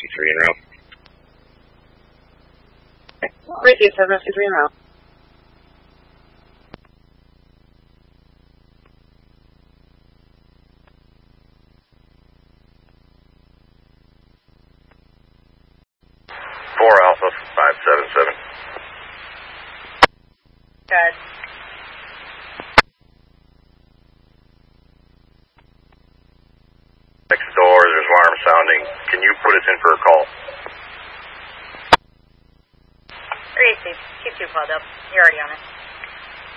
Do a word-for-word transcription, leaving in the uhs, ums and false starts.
three in row. Receive seven oh two three in row. Four Alpha five seven seven. Good. Next door, there's alarm sounding. Can you put us in for a call? Receive. Q two called up. You're already on it.